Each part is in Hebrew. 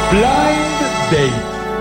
בליינד דייט.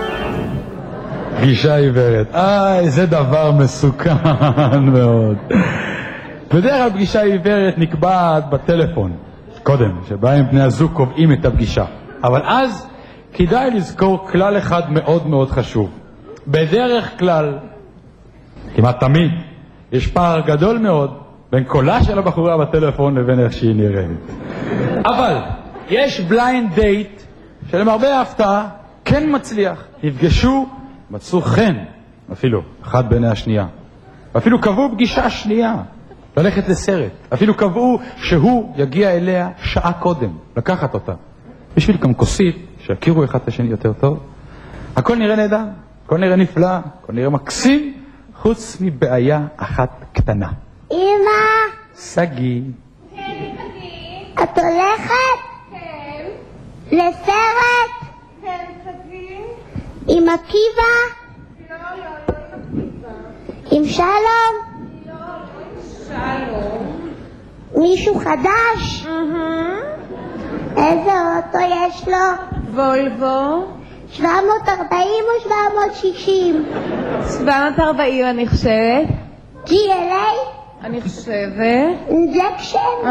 פגישה עיוורת. זה דבר מסוכן מאוד. בדרך כלל פגישה עיוורת נקבעת בטלפון. קודם, שבהם בני הזוג קובעים את הפגישה. אבל אז כדאי לזכור כלל אחד מאוד מאוד חשוב. בדרך כלל, כמעט תמיד, יש פער גדול מאוד בין קולה של הבחורה בטלפון לבין איך שהיא נראית. אבל יש בליינד דייט שלמרבה ההפתעה כן מצליח. נפגשו, מצאו חן, אפילו אחד בעיני השנייה. אפילו קבעו פגישה שנייה, ללכת לסרט. אפילו קבעו שהוא יגיע אליה שעה קודם, לקחת אותה. בשביל גם כוסית, שיכירו אחד את השני יותר טוב. הכל נראה נהדר, הכל נראה נפלא, הכל נראה מקסים, חוץ מבעיה אחת קטנה. אמא! סגי. כן, סגי. את הולכת? כן. לסרט? כן, סגי. עם עקיבא? לא עם עקיבא. עם שלום? לא עם שלום. מישהו חדש? איזה אוטו יש לו? וולבו. 740 או 760? 740 אני חושבת. GLA? אני חושבת. אינג'קשן?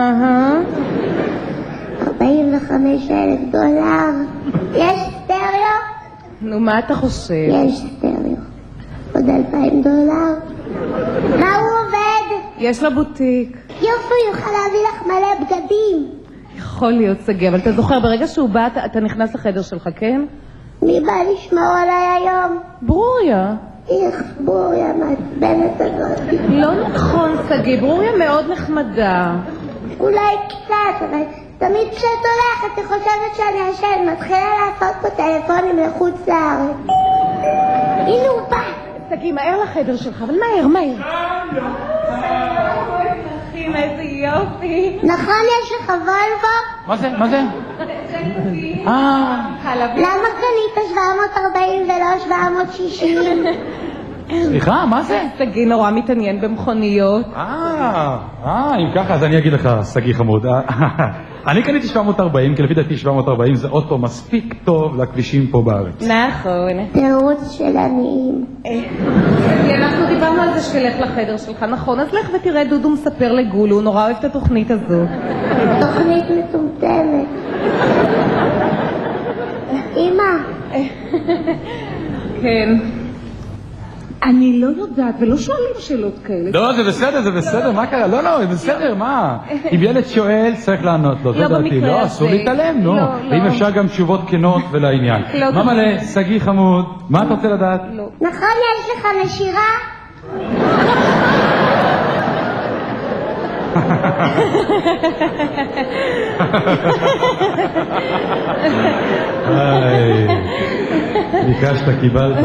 45,000 דולר. יש סטריאו? נו, מה אתה חושב? יש סטריאו. עוד 2,000 דולר. מה הוא עובד? יש לו בוטיק. יופי, יוכל להביא לך מלא בגדים. יכול להיות, סגי, אבל אתה זוכר, ברגע שהוא בא, אתה נכנס לחדר שלך, כן? מי בא לשמור עליי היום? ברוריה. איך ברוריה מעצבנת הזאת. לא נכון, סגי, ברוריה מאוד נחמדה. אולי קצת, אבל תמיד כשאת הולכת, את חושבת שאני אשן, מתחילה לעשות פה טלפונים לחוץ לארץ. הנה הוא בא. סגי, מהר לחדר שלך, אבל מהר, מהר. איזה יופי. נכון, יש לך וולבו? מה זה? מה זה? למה קנית 740 ולא 760? סליחה, מה זה? סגי נורא מתעניין במכוניות. אם ככה, אז אני אגיד לך, סגי חמוד. אני קניתי 740, כי לפי דעתי 740 זה אוטו מספיק טוב לכבישים פה בארץ. נכון. תירוץ של עניים. אנחנו דיברנו על זה שתלך לחדר שלך, נכון? אז לך ותראה, דודו מספר לגולו, הוא נורא אוהב את התוכנית הזו. תוכנית מטומטמת. אמא. כן. אני לא יודעת, ולא שואלים שאלות כאלה. לא, זה בסדר, זה בסדר, מה קרה? לא, זה בסדר, מה? אם ילד שואל, צריך לענות לו, זה דעתי. לא, אסור להתעלם, נו. ואם אפשר גם תשובות כנות ולעניין. מה מלא, סגי חמוד, מה אתה רוצה לדעת? נכון, יש לך נשירה? ביקשת, קיבלת.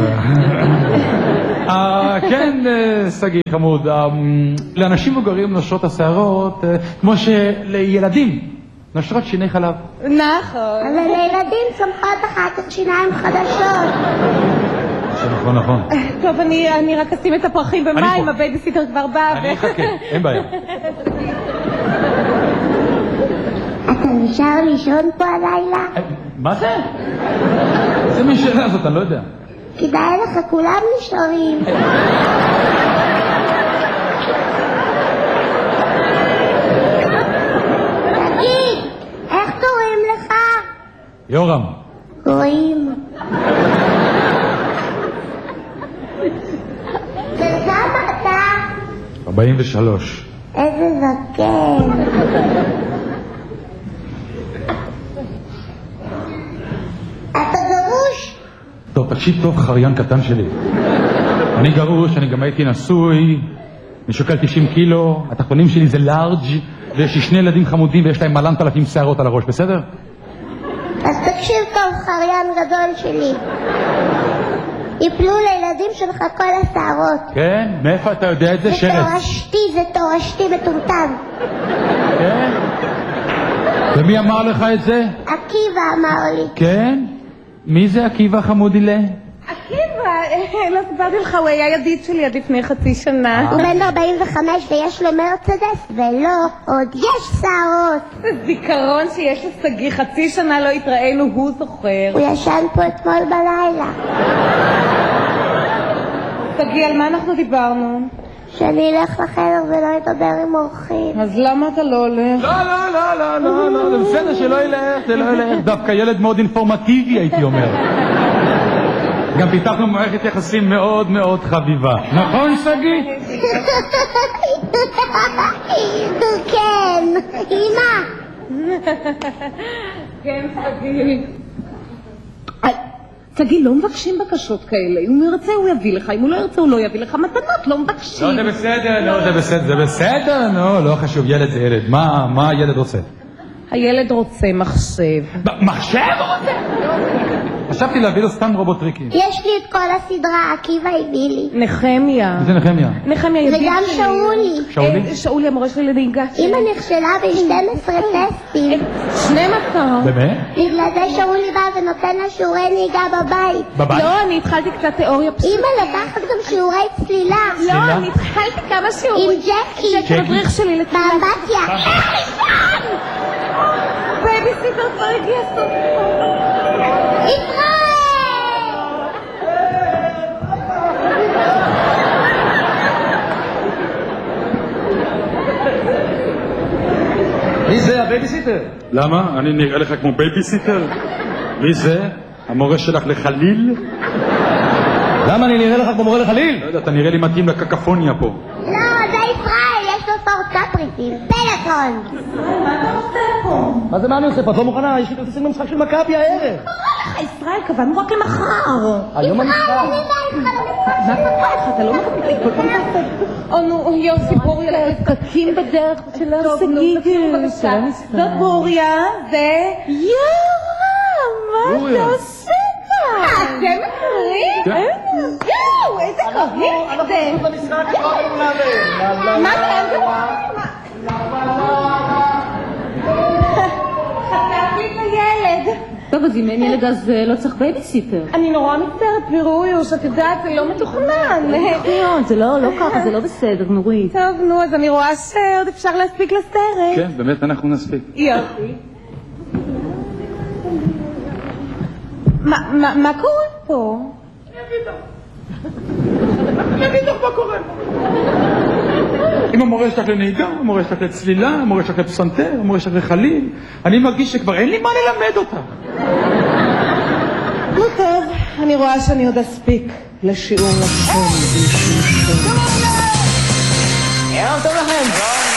כן, סגי חמוד, לאנשים מבוגרים נושרות השערות כמו שלילדים נושרות שיני חלב. נכון. אבל לילדים צומחות אחר כך שיניים חדשות. נכון. טוב, אני רק אשים את הפרחים במים, הבייביסיטר כבר בא. אני אחכה, אין בעיה. אתה נשאר לישון פה הלילה? מה זה? זה מי שאלה הזאת, אני לא יודע. כדאי לך, כולם נשארים. תגיד, איך קוראים לך? יורם. רואים. וכמה אתה? 43. איזה זקן. אתה גרוש? טוב, תקשיב טוב, חריין קטן שלי. אני גרוש, אני גם הייתי נשוי, אני שוקל 90 קילו, התחתונים שלי זה לארג' ויש לי 2 ילדים חמודים ויש להם 1000 שערות על הראש, בסדר? אז תקשיב טוב, חריין גדול שלי. יפלו לילדים שלך כל השערות. כן? מאיפה אתה יודע את זה? שרץ. זה תורשתי מטומטם. כן? ומי אמר לך את זה? עקיבא אמר לי. כן? מי זה עקיבא חמודילה? עקיבא? לא סיפרתי לך, הוא היה ידיד שלי עד לפני חצי שנה. הוא בן 45 ויש לו מרצדס, ולא, עוד יש שערות. זה זיכרון שיש לשגיא, חצי שנה לא התראינו, הוא זוכר. הוא ישן פה אתמול בלילה. שגיא, על מה אנחנו דיברנו? שאני אלך לחדר ולא אדבר עם אורחים. אז למה אתה לא הולך? לא, זה בסדר שלא ילך, זה לא ילך. דווקא ילד מאוד אינפורמטיבי, הייתי אומר. גם פיתחנו מערכת יחסים מאוד מאוד חביבה. נכון, שגיא? כן, אמא. כן, שגיא. שגיא, לא מבקשים בקשות כאלה. אם הוא ירצה הוא יביא לך, אם הוא לא ירצה הוא לא יביא לך. מתנות לא מבקשים. לא, זה בסדר, זה בסדר, לא חשוב, ילד זה ילד. מה הילד רוצה? הילד רוצה מחשב. מחשב רוצה? חשבתי להביא לו סתם רובוטריקים. יש לי את כל הסדרה, עקיבא הביא לי. נחמיה. זה נחמיה. נחמיה ידיד שלי. וגם שאולי. שאולי? שאולי המורה שלי לנהיגה. אמא נכשלה ב-12 טסטים. 12? באמת? בגלל זה שאולי בא ונותן לה שיעורי נהיגה בבית. בבית? לא, אני התחלתי קצת תיאוריה פשוט. אמא לקחת גם שיעורי צלילה. לא, אני התחלתי כמה שיעורים. עם ג'קי. של המדריך שלי לצלילה. באמבטיה. בייביסיטר כבר הגיע סוף. ישראל! מי זה הבייביסיטר? למה? אני נראה לך כמו בייביסיטר? מי זה? המורה שלך לחליל? למה אני נראה לך כמו מורה לחליל? לא יודע, אתה נראה לי מתאים לקקפוניה פה. לא, זה ישראל, יש לו סורט קפריסין. פלאפון. מה אתה עושה פה? מה אני עושה פה? את לא מוכנה? יש לי כרטיסים במשחק של מכבי הערב. ישראל, קבענו רק למחר. היום המשחק. מה קרה לך? אתה לא מקפיד, כל פעם תעשה. או נו, יוסי, בוריה, פקקים בדרך של שגיא. זאת בוריה, זה... מה אתה עושה כאן? אתם מכירים? יואו, איזה קרוב זה. מה זה? חטפתי את הילד. טוב, אז אם אין ילד אז לא צריך בייביסיטר. אני נורא מצטערת, פירויוש, את יודעת, זה לא מתוכנן. זה לא ככה, זה לא בסדר, נורית. טוב, נו, אז אני רואה שעוד אפשר להספיק לסרט. כן, באמת אנחנו נספיק. יופי. מה קורה פה? אני אגיד לך מה קורה. עם המורה שלך לנהיגה, המורה שלך לצלילה, המורה שלך לפסנתר, המורה שלך לחליל, אני מרגיש שכבר אין לי מה ללמד אותה. נו טוב, אני רואה שאני עוד אספיק לשיעור לכם. ערב טוב לכם.